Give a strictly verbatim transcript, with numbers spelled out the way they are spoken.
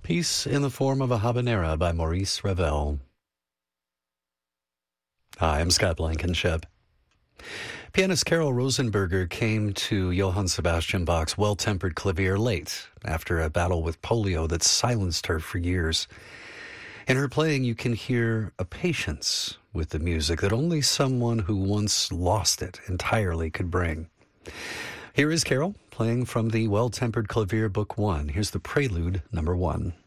Peace in the Form of a Habanera by Maurice Ravel. Hi, I'm Scott Blankenship. Pianist Carol Rosenberger came to Johann Sebastian Bach's Well-Tempered Clavier late, after a battle with polio that silenced her for years. In her playing, you can hear a patience with the music that only someone who once lost it entirely could bring. Here is Carol playing from the Well-Tempered Clavier Book One. Here's the Prelude number one.